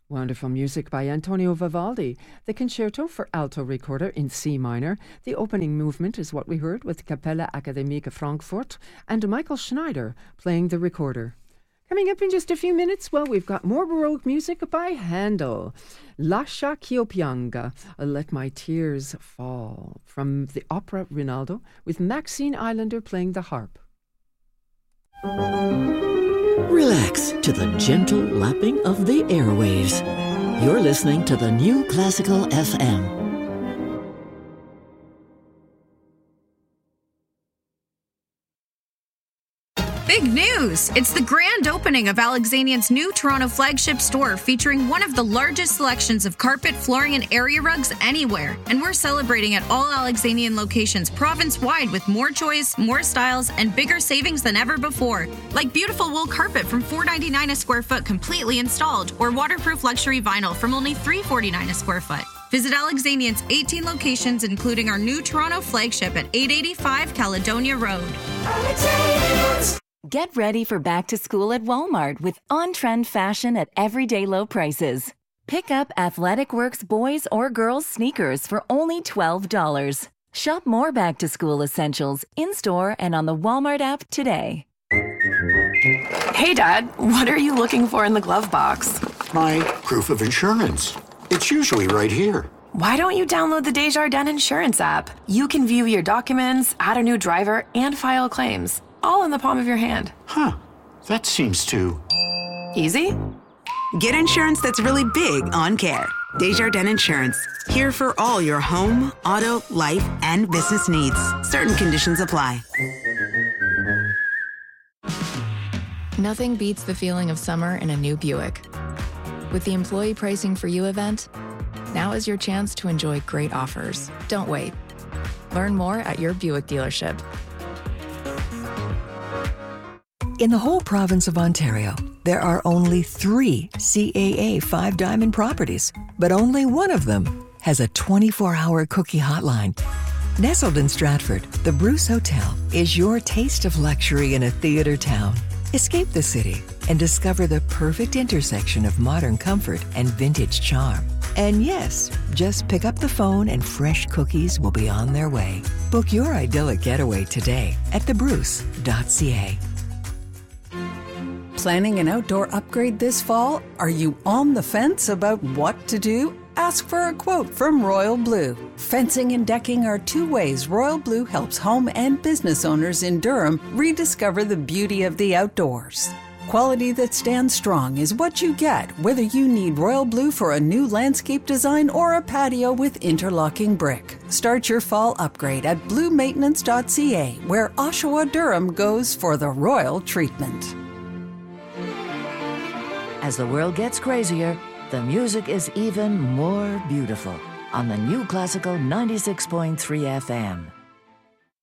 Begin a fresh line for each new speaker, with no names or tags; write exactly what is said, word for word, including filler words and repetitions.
Wonderful music by Antonio Vivaldi. The concerto for alto recorder in C minor. The opening movement is what we heard with Kapelle Akademie Frankfurt and Michael Schneider playing the recorder. Coming up in just a few minutes, well, we've got more Baroque music by Handel. Lascia ch'io pianga, Let My Tears Fall, from the opera Rinaldo, with Maxine Islander playing the harp.
Relax to the gentle lapping of the airwaves. You're listening to the New Classical F M.
Big news! It's the grand opening of Alexanian's new Toronto flagship store featuring one of the largest selections of carpet, flooring, and area rugs anywhere. And we're celebrating at all Alexanian locations province-wide with more choice, more styles, and bigger savings than ever before. Like beautiful wool carpet from four dollars and ninety-nine cents a square foot completely installed, or waterproof luxury vinyl from only three dollars and forty-nine cents a square foot. Visit Alexanian's eighteen locations, including our new Toronto flagship at eight eighty-five Caledonia Road. Alexanians.
Get ready for back to school at Walmart with on-trend fashion at everyday low prices. Pick up Athletic Works boys or girls sneakers for only twelve dollars. Shop more back to school essentials in-store and on the Walmart app today.
Hey, Dad, what are you looking for in the glove box?
My proof of insurance. It's usually right here.
Why don't you download the Desjardins Insurance app? You can view your documents, add a new driver, and file claims. All in the palm of your hand.
Huh. That seems too...
easy?
Get insurance that's really big on care. Desjardins Insurance. Here for all your home, auto, life, and business needs. Certain conditions apply.
Nothing beats the feeling of summer in a new Buick. With the Employee Pricing for You event, now is your chance to enjoy great offers. Don't wait. Learn more at your Buick dealership.
In the whole province of Ontario, there are only three C A A Five Diamond properties, but only one of them has a twenty-four hour cookie hotline. Nestled in Stratford, the Bruce Hotel is your taste of luxury in a theater town. Escape the city and discover the perfect intersection of modern comfort and vintage charm. And yes, just pick up the phone and fresh cookies will be on their way. Book your idyllic getaway today at the bruce dot c a.
Planning an outdoor upgrade this fall? Are you on the fence about what to do? Ask for a quote from Royal Blue. Fencing and decking are two ways Royal Blue helps home and business owners in Durham rediscover the beauty of the outdoors. Quality that stands strong is what you get, whether you need Royal Blue for a new landscape design or a patio with interlocking brick. Start your fall upgrade at blue maintenance dot c a, where Oshawa Durham goes for the royal treatment.
As the world gets crazier, the music is even more beautiful on the New Classical ninety-six point three F M.